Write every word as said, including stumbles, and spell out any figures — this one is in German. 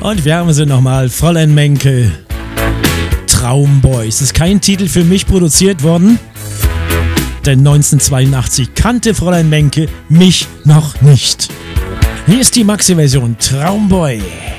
Und wir haben sie nochmal, Fräulein Menke, Traumboy. Es ist kein Titel für mich produziert worden, denn neunzehnhundertzweiundachtzig kannte Fräulein Menke mich noch nicht. Hier ist die Maxi-Version, Traumboy.